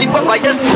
இப்ப வயசு.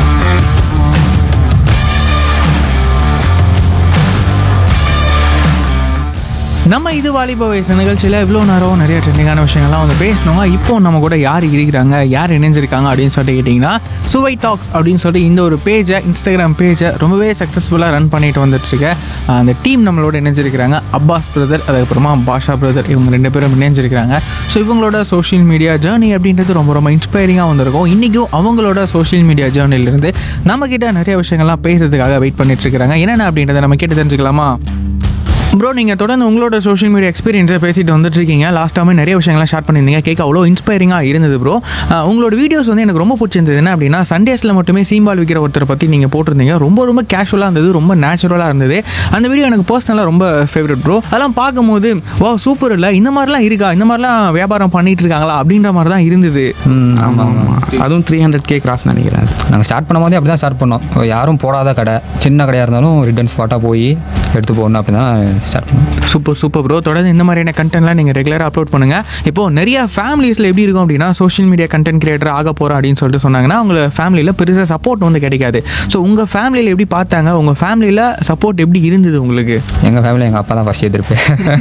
நம்ம இது வாலிப வயசு நிகழ்ச்சியில் இவ்வளோ நேரம் நிறைய ட்ரெண்டிங்கான விஷயங்கள்லாம் வந்து பேசணுங்க. இப்போ நம்ம கூட யார் இருக்கிறாங்க, யார் இணைஞ்சிருக்காங்க அப்படின்னு சொல்லிட்டு கேட்டிங்கன்னா, சுவை டாக்ஸ் அப்படின்னு சொல்லிட்டு இந்த ஒரு பேஜை, இன்ஸ்டாகிராம் பேஜை ரொம்பவே சக்ஸஸ்ஃபுல்லாக ரன் பண்ணிட்டு வந்துட்டுருக்க அந்த டீம் நம்மளோட இணைஞ்சிருக்கிறாங்க. அப்பாஸ் பிரதர், அதுக்கப்புறமா பாஷா பிரதர், இவங்க 2 பேரும் இணைஞ்சிருக்கிறாங்க. ஸோ இவங்களோட சோஷியல் மீடியா ஜேர்னி அப்படின்றது ரொம்ப ரொம்ப இன்ஸ்பைரிங்காக வந்திருக்கும். இன்றைக்கும் அவங்களோட சோஷியல் மீடியா ஜேர்னிலிருந்து நம்மக்கிட்ட நிறைய விஷயங்கள்லாம் பேசுறதுக்காக வெயிட் பண்ணிட்டு இருக்கிறாங்க. என்னென்ன அப்படின்றத நம்ம கேட்டு தெரிஞ்சுக்கலாமா? ப்ரோ, நீங்கள் தொடர்ந்து உங்களோட சோஷியல் மீடியா எக்ஸ்பீரியன்ஸை பேசிட்டு வந்துட்டுருக்கீங்க. லாஸ்ட் டைமே நிறைய விஷயங்கள்லாம் ஷேர் பண்ணியிருந்தீங்க. கேட்க அவ்வளோ இன்ஸ்பைரிங்காக இருந்தது ப்ரோ. உங்களோட வீடியோஸ் வந்து எனக்கு ரொம்ப பிடிச்சிருந்தது. என்ன அப்படின்னா, சண்டேஸில் மட்டுமே சீம்பால் விற்கிற ஒருத்தரை பற்றி நீங்கள் போட்டிருந்தீங்க. ரொம்ப ரொம்ப கேஷுவலாக இருந்தது, ரொம்ப நேச்சுரலாக இருந்தது. அந்த வீடியோ எனக்கு பர்சனலாக ரொம்ப ஃபேவரட் ப்ரோ. அதெல்லாம் பார்க்கும்போது வா சூப்பர் இல்லை, இந்த மாதிரிலாம் இருக்கா, இந்த மாதிரிலாம் வியாபாரம் பண்ணிட்டு இருக்காங்களா அப்படின்ற மாதிரி தான் இருந்தது. ஆமாம் ஆமாம், அதுவும் 300K கிராஸ் நினைக்கிறேன். நாங்கள் ஸ்டார்ட் பண்ணும் போதே அப்படி தான் ஸ்டார்ட் பண்ணோம். யாரும் போடாத கடை, சின்ன கடையாக இருந்தாலும் ரிட்டர்ன் ஸ்பாட்டாக போய் எடுத்து போடணும் அப்படி தான் ஸ்டார்ட் பண்ணோம். Super bro. தொடர்ந்து இந்த மாதிரியான கண்டென்ட்லாம் நீங்கள் ரெகுலராக அப்லோட் பண்ணுங்கள். இப்போது நிறைய ஃபேமிலிஸில் எப்படி இருக்கும் அப்படின்னா, சோஷியல் மீடியா கண்டென்ட் கிரியேட்டர் ஆக போகிறோம் அப்படின்னு சொல்லிட்டு சொன்னாங்கன்னா, அவங்க ஃபேமிலியில் பெருசாக சப்போர்ட் வந்து கிடைக்காது. ஸோ உங்கள் ஃபேமிலியில் எப்படி பார்த்தாங்க, உங்கள் ஃபேமிலியில் சப்போர்ட் எப்படி இருந்தது உங்களுக்கு? எங்கள் ஃபேமிலியில் எங்கள் அப்பா தான் ஃபஸ்ட் எதிர்ப்பு.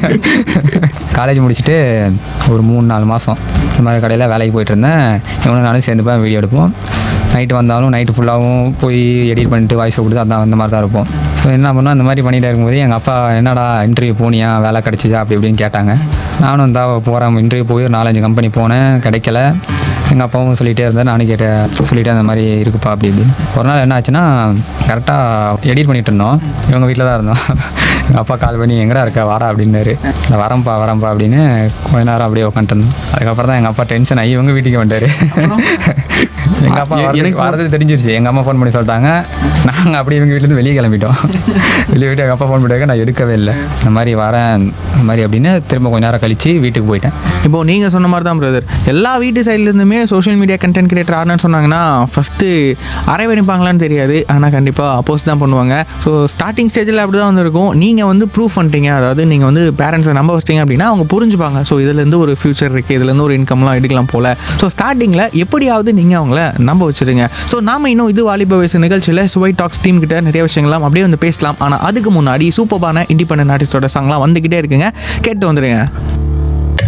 காலேஜ் முடிச்சுட்டு ஒரு 3-4 மாதம் இந்த மாதிரி கடையில் வேலைக்கு போயிட்டு இருந்தேன். இவனும் நானும் சேர்ந்து போய் வீடியோ எடுப்போம். நைட்டு வந்தாலும் நைட்டு ஃபுல்லாகவும் போய் எடிட் பண்ணிட்டு வாய்ஸ் கொடுத்து அந்த மாதிரி தான் இருப்போம். ஸோ என்ன பண்ணோம், அந்த மாதிரி பண்ணிகிட்டு இருக்கும்போது எங்கள் அப்பா என்னடா இன்டர்வியூ போனியா, வேலை கிடச்சிச்சா அப்படி இப்படின்னு கேட்டாங்க. நானும் இந்த போகிறேன், இன்டர்வியூ போய் ஒரு 4-5 கம்பெனி போனேன், கிடைக்கல. எங்கள் அப்பாவும் சொல்லிகிட்டே இருந்தேன், நானும் சொல்லிட்டே அந்த மாதிரி இருக்குப்பா அப்படி இப்படின்னு. ஒரு நாள் என்ன ஆச்சுன்னா, கரெக்டாக எடிட் பண்ணிகிட்டு இருந்தோம், இவங்க வீட்டில் தான் இருந்தோம். எங்கள் அப்பா கால் பண்ணி எங்கடா இருக்க வாடா அப்படின்னாரு. நான் வரம்பா அப்படின்னு கொஞ்ச நேரம் அப்படியே உட்காந்துருந்தோம். அதுக்கப்புறம் தான் எங்கள் அப்பா டென்ஷன் ஆகி இவங்க வீட்டுக்கு வந்துட்டார். எங்கள் அப்பா எனக்கு வரது தெரிஞ்சிருச்சு. எங்கள் அம்மா ஃபோன் பண்ணி சொல்லிட்டாங்க. நாங்கள் அப்படி இவங்க வீட்டிலேருந்து வெளியே கிளம்பிட்டோம். வெளியே போய்ட்டு எங்கள் அப்பா ஃபோன் பண்ணிட்டாங்க, நான் எடுக்கவே இல்லை. இந்த மாதிரி வரேன் இந்த மாதிரி அப்படின்னு திரும்ப கொஞ்சம் நேரம் கழித்து வீட்டுக்கு போயிட்டேன். இப்போது நீங்கள் சொன்ன மாதிரி தான் பிரதர், எல்லா வீட்டு சைட்லேருந்துமே சோஷியல் மீடியா கண்டென்ட் கிரியேட்டர் ஆகணும்னு சொன்னாங்கன்னா ஃபஸ்ட்டு அரைவணிப்பாங்களான்னு தெரியாது, ஆனால் கண்டிப்பாக அப்போஸ் தான் பண்ணுவாங்க. ஸோ ஸ்டார்டிங் ஸ்டேஜில் அப்படி தான் வந்துருக்கும். நீங்கள் வந்து ப்ரூஃப் பண்ணிட்டீங்க, அதாவது நீங்கள் வந்து பேரண்ட்ஸை நம்ப வச்சிங்க அப்படின்னா அவங்க புரிஞ்சுப்பாங்க. ஸோ இதுலேருந்து ஒரு ஃபியூச்சர் இருக்குது, இதுலேருந்து ஒரு இன்கம்லாம் எடுக்கலாம் போல். ஸோ ஸ்டார்டிங்கில் எப்படியாவது நீங்கள் அவங்கள நம்ப வச்சுருங்க. ஸோ நாம் இன்னும் இது வாலிப வயசு நிகழ்ச்சியில் சுவை டாக்ஸ் டீம் கிட்ட நிறைய விஷயங்கள்லாம் அப்படியே வந்து பேசலாம். ஆனால் அதுக்கு முன்னாடி சூப்பரான இண்டிபெண்டன்ட் ஆர்டிஸ்டோட சாங்லாம் வந்துக்கிட்டே இருக்குங்க, கேட்டு வந்துடுங்க.